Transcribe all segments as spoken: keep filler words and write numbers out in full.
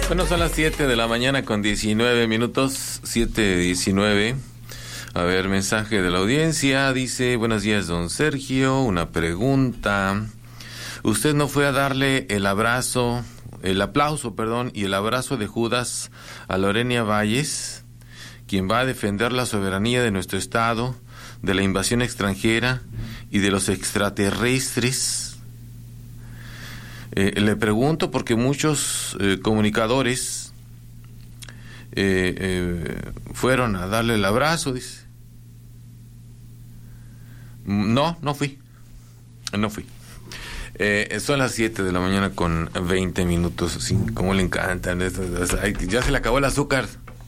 Bueno, son las siete de la mañana con diecinueve minutos, siete diecinueve. A ver, mensaje de la audiencia, dice: buenos días, don Sergio, una pregunta. ¿Usted no fue a darle el abrazo, el aplauso, perdón, y el abrazo de Judas a Lorena Valles, quien va a defender la soberanía de nuestro estado, de la invasión extranjera y de los extraterrestres? Eh, le pregunto porque muchos eh, comunicadores eh, eh, fueron a darle el abrazo, dice. No, no fui. No fui. Eh, son las siete de la mañana con veinte minutos. Sí, como le encantan. Ay, ya se le acabó el azúcar.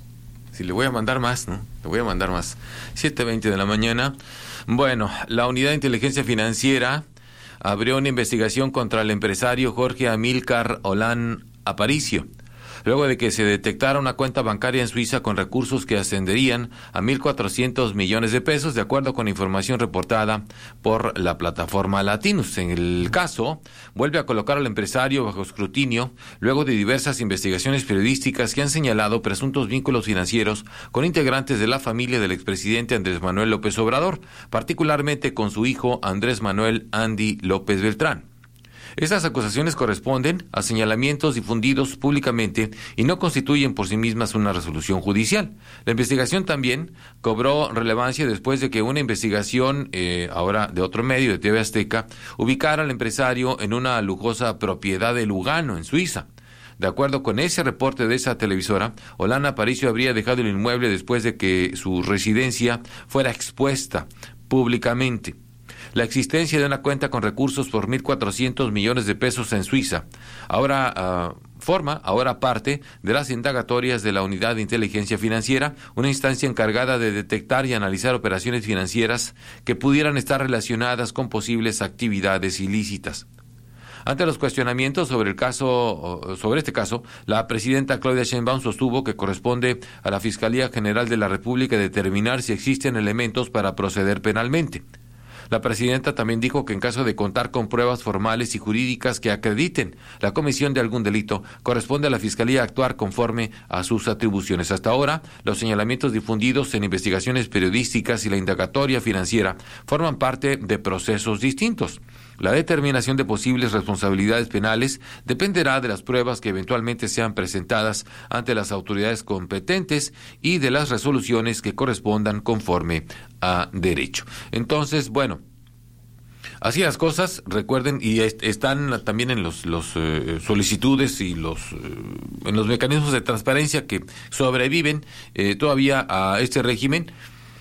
Si le voy a mandar más, ¿no? Le voy a mandar más. siete veinte de la mañana. Bueno, la Unidad de Inteligencia Financiera abrió una investigación contra el empresario Jorge Amílcar Olán Aparicio, luego de que se detectara una cuenta bancaria en Suiza con recursos que ascenderían a mil cuatrocientos millones de pesos, de acuerdo con información reportada por la plataforma Latinus. En el caso, vuelve a colocar al empresario bajo escrutinio, luego de diversas investigaciones periodísticas que han señalado presuntos vínculos financieros con integrantes de la familia del expresidente Andrés Manuel López Obrador, particularmente con su hijo Andrés Manuel Andy López Beltrán. Estas acusaciones corresponden a señalamientos difundidos públicamente y no constituyen por sí mismas una resolución judicial. La investigación también cobró relevancia después de que una investigación, eh, ahora de otro medio, de T V Azteca, ubicara al empresario en una lujosa propiedad de Lugano, en Suiza. De acuerdo con ese reporte de esa televisora, Olán Aparicio habría dejado el inmueble después de que su residencia fuera expuesta públicamente. La existencia de una cuenta con recursos por mil cuatrocientos millones de pesos en Suiza ahora uh, forma, ahora parte de las indagatorias de la Unidad de Inteligencia Financiera, una instancia encargada de detectar y analizar operaciones financieras que pudieran estar relacionadas con posibles actividades ilícitas. Ante los cuestionamientos sobre el caso, sobre este caso, la presidenta Claudia Sheinbaum sostuvo que corresponde a la Fiscalía General de la República determinar si existen elementos para proceder penalmente. La presidenta también dijo que en caso de contar con pruebas formales y jurídicas que acrediten la comisión de algún delito, corresponde a la Fiscalía actuar conforme a sus atribuciones. Hasta ahora, los señalamientos difundidos en investigaciones periodísticas y la indagatoria financiera forman parte de procesos distintos. La determinación de posibles responsabilidades penales dependerá de las pruebas que eventualmente sean presentadas ante las autoridades competentes y de las resoluciones que correspondan conforme a derecho. Entonces, bueno, así las cosas, recuerden, y est- están también en los, los eh, solicitudes y los eh, en los mecanismos de transparencia que sobreviven eh, todavía a este régimen.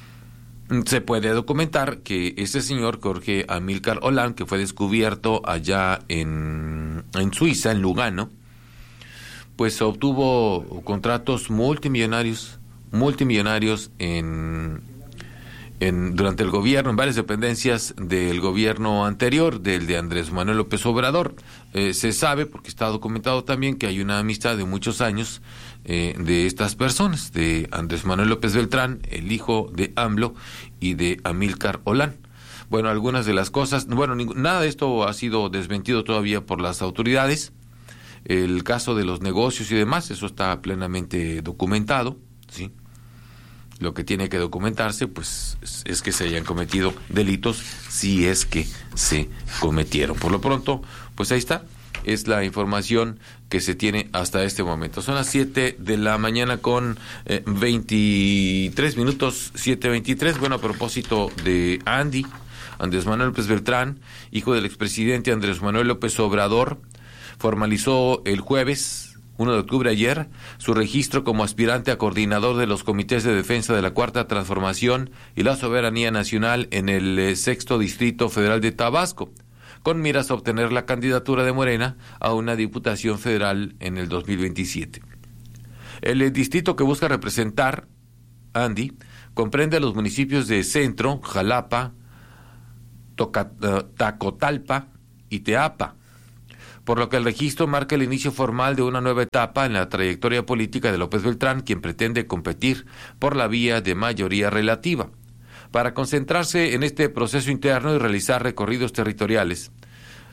Se puede documentar que este señor Jorge Amílcar Olán, que fue descubierto allá en, en Suiza, en Lugano, pues obtuvo contratos multimillonarios, multimillonarios en, en durante el gobierno, en varias dependencias del gobierno anterior, del de Andrés Manuel López Obrador. Eh, se sabe, porque está documentado también, que hay una amistad de muchos años eh, de estas personas, de Andrés Manuel López Beltrán, el hijo de AMLO, y de Amílcar Olán. Bueno, algunas de las cosas, bueno, ningún, nada de esto ha sido desmentido todavía por las autoridades. El caso de los negocios y demás, eso está plenamente documentado, ¿sí? Lo que tiene que documentarse, pues, es, es que se hayan cometido delitos, si es que se cometieron. Por lo pronto, pues ahí está, es la información que se tiene hasta este momento. Son las siete de la mañana con eh, veintitrés minutos, siete veintitrés. Bueno, a propósito de Andy, Andrés Manuel López Beltrán, hijo del expresidente Andrés Manuel López Obrador, formalizó el jueves uno de octubre ayer, su registro como aspirante a coordinador de los comités de defensa de la Cuarta Transformación y la Soberanía Nacional en el eh, Sexto Distrito Federal de Tabasco, con miras a obtener la candidatura de Morena a una diputación federal en el dos mil veintisiete. El eh, distrito que busca representar Andy comprende los municipios de Centro, Jalapa, Toca, uh, Tacotalpa y Teapa, por lo que el registro marca el inicio formal de una nueva etapa en la trayectoria política de López Beltrán, quien pretende competir por la vía de mayoría relativa. Para concentrarse en este proceso interno y realizar recorridos territoriales,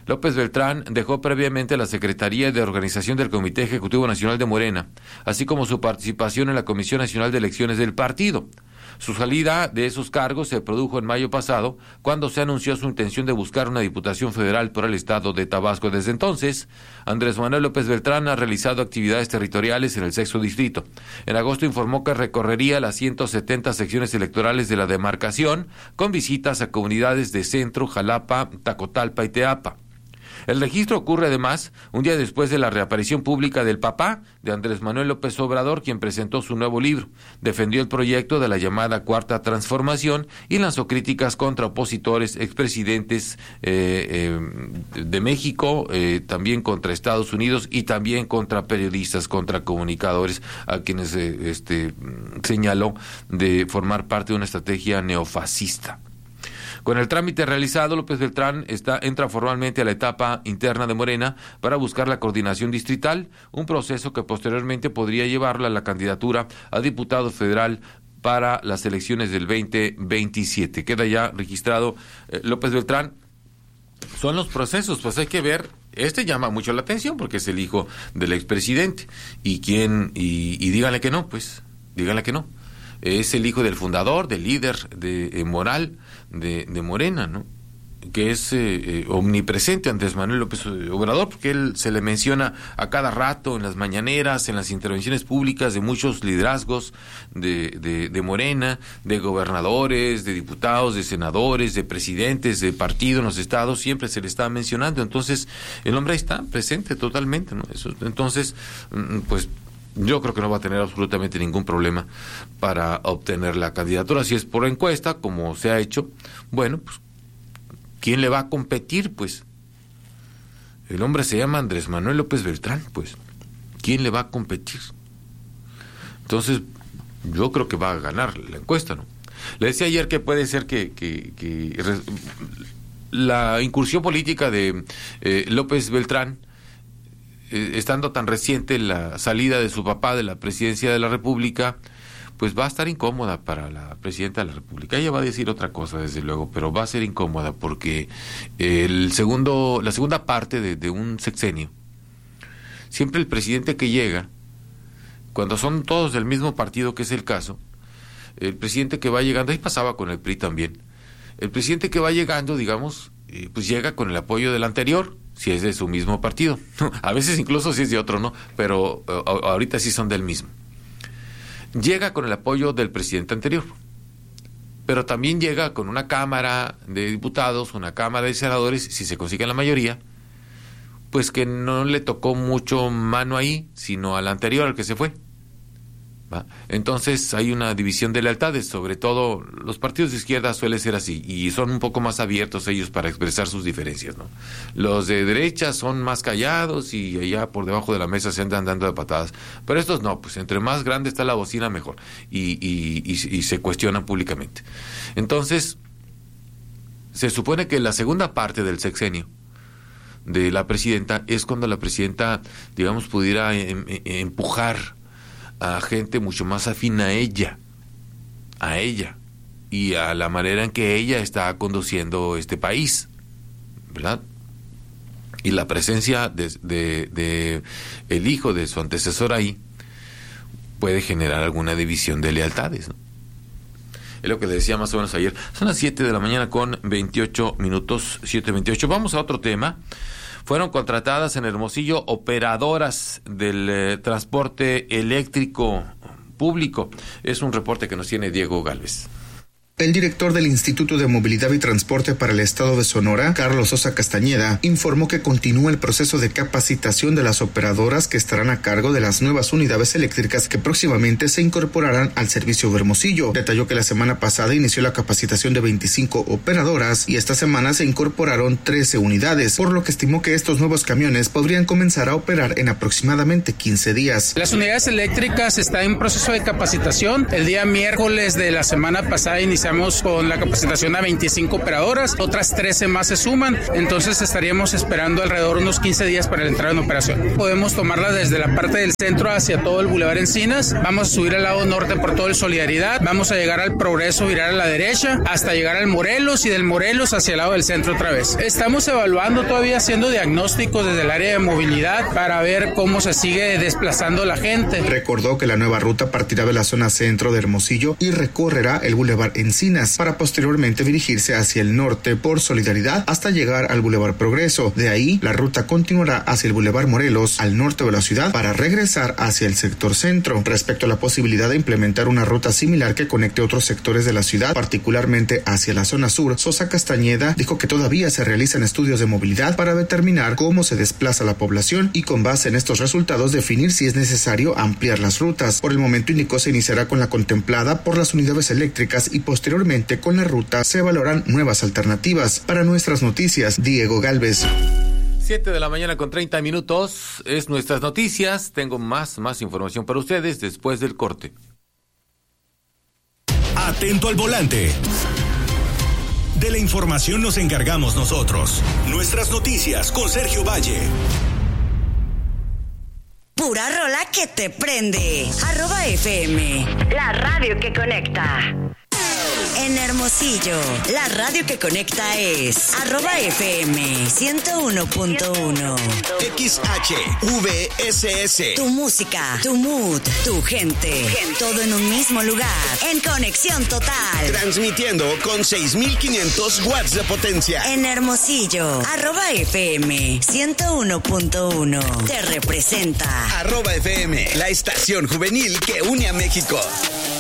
López Beltrán dejó previamente la Secretaría de Organización del Comité Ejecutivo Nacional de Morena, así como su participación en la Comisión Nacional de Elecciones del partido. Su salida de esos cargos se produjo en mayo pasado, cuando se anunció su intención de buscar una diputación federal por el estado de Tabasco. Desde entonces, Andrés Manuel López Beltrán ha realizado actividades territoriales en el sexto distrito. En agosto informó que recorrería las ciento setenta secciones electorales de la demarcación, con visitas a comunidades de Centro, Jalapa, Tacotalpa y Teapa. El registro ocurre además un día después de la reaparición pública del papá de Andrés Manuel López Obrador, quien presentó su nuevo libro. Defendió el proyecto de la llamada Cuarta Transformación y lanzó críticas contra opositores, expresidentes eh, eh, de México, eh, también contra Estados Unidos y también contra periodistas, contra comunicadores, a quienes eh, este, señaló de formar parte de una estrategia neofascista. Con el trámite realizado, López Beltrán está, entra formalmente a la etapa interna de Morena para buscar la coordinación distrital, un proceso que posteriormente podría llevarla a la candidatura a diputado federal para las elecciones del veinte veintisiete. Queda ya registrado eh, López Beltrán. Son los procesos, pues hay que ver. Este llama mucho la atención porque es el hijo del expresidente. ¿Y quién? Y, y díganle que no, pues, díganle que no. Es el hijo del fundador, del líder de, eh, moral de, de Morena, ¿no? Que es eh, eh, omnipresente Andrés Manuel López Obrador, porque él se le menciona a cada rato en las mañaneras, en las intervenciones públicas de muchos liderazgos de, de, de Morena, de gobernadores, de diputados, de senadores, de presidentes de partido en los estados, siempre se le está mencionando. Entonces, el hombre ahí está presente totalmente, ¿no? Eso, entonces, pues, yo creo que no va a tener absolutamente ningún problema para obtener la candidatura. Si es por encuesta, como se ha hecho, bueno, pues, ¿quién le va a competir? Pues, el hombre se llama Andrés Manuel López Beltrán, pues, ¿quién le va a competir? Entonces, yo creo que va a ganar la encuesta, ¿no? Le decía ayer que puede ser que, que, que la incursión política de eh, López Beltrán, estando tan reciente la salida de su papá de la presidencia de la República, pues va a estar incómoda para la presidenta de la República. Ella va a decir otra cosa, desde luego, pero va a ser incómoda porque el segundo, la segunda parte de, de un sexenio, siempre el presidente que llega, cuando son todos del mismo partido, que es el caso, el presidente que va llegando, ahí pasaba con el P R I también, el presidente que va llegando, digamos, eh, pues llega con el apoyo del anterior, si es de su mismo partido. A veces incluso si es de otro, ¿no? Pero uh, ahorita sí son del mismo. Llega con el apoyo del presidente anterior, pero también llega con una cámara de diputados, una cámara de senadores, si se consigue la mayoría, pues que no le tocó mucho mano ahí, sino al anterior, al que se fue. ¿Va? Entonces hay una división de lealtades, sobre todo los partidos de izquierda suele ser así, y son un poco más abiertos ellos para expresar sus diferencias, ¿no? Los de derecha son más callados y allá por debajo de la mesa se andan dando de patadas, pero estos no, pues entre más grande está la bocina mejor, y, y, y, y se cuestionan públicamente. Entonces, se supone que la segunda parte del sexenio de la presidenta es cuando la presidenta, digamos, pudiera em, em, empujar a gente mucho más afín a ella, a ella, y a la manera en que ella está conduciendo este país, ¿verdad? Y la presencia de, de, de el hijo de su antecesor ahí puede generar alguna división de lealtades, ¿no? Es lo que le decía más o menos ayer. Son las siete de la mañana con veintiocho minutos, siete veintiocho. Vamos a otro tema. Fueron contratadas en Hermosillo operadoras del eh, transporte eléctrico público. Es un reporte que nos tiene Diego Gálvez. El director del Instituto de Movilidad y Transporte para el Estado de Sonora, Carlos Sosa Castañeda, informó que continúa el proceso de capacitación de las operadoras que estarán a cargo de las nuevas unidades eléctricas que próximamente se incorporarán al servicio de Hermosillo. Detalló que la semana pasada inició la capacitación de veinticinco operadoras y esta semana se incorporaron trece unidades, por lo que estimó que estos nuevos camiones podrían comenzar a operar en aproximadamente quince días. Las unidades eléctricas están en proceso de capacitación. El día miércoles de la semana pasada iniciaron iniciamos con la capacitación a veinticinco operadoras, otras trece más se suman, entonces estaríamos esperando alrededor de unos quince días para entrar en operación. Podemos tomarla desde la parte del centro hacia todo el Boulevard Encinas, vamos a subir al lado norte por todo el Solidaridad, vamos a llegar al Progreso, virar a la derecha, hasta llegar al Morelos y del Morelos hacia el lado del centro otra vez. Estamos evaluando todavía, haciendo diagnósticos desde el área de movilidad para ver cómo se sigue desplazando la gente. Recordó que la nueva ruta partirá de la zona centro de Hermosillo y recorrerá el Boulevard Encinas para posteriormente dirigirse hacia el norte por Solidaridad hasta llegar al Boulevard Progreso. De ahí, la ruta continuará hacia el Boulevard Morelos al norte de la ciudad para regresar hacia el sector centro. Respecto a la posibilidad de implementar una ruta similar que conecte otros sectores de la ciudad, particularmente hacia la zona sur, Sosa Castañeda dijo que todavía se realizan estudios de movilidad para determinar cómo se desplaza la población y con base en estos resultados definir si es necesario ampliar las rutas. Por el momento, indicó, se iniciará con la contemplada por las unidades eléctricas y posteriormente con la ruta se evaluarán nuevas alternativas. Para Nuestras Noticias, Diego Galvez. siete de la mañana con treinta minutos es Nuestras Noticias. Tengo más, más información para ustedes después del corte. Atento al volante. De la información nos encargamos nosotros. Nuestras Noticias con Sergio Valle. Pura rola que te prende. Arroba F M, la radio que conecta. En Hermosillo, la radio que conecta es arroba F M ciento uno punto uno. X H V S S. Tu música, tu mood, tu gente. Todo en un mismo lugar. En conexión total. Transmitiendo con seis mil quinientos watts de potencia. En Hermosillo, arroba F M ciento uno punto uno. Te representa. Arroba F M, la estación juvenil que une a México.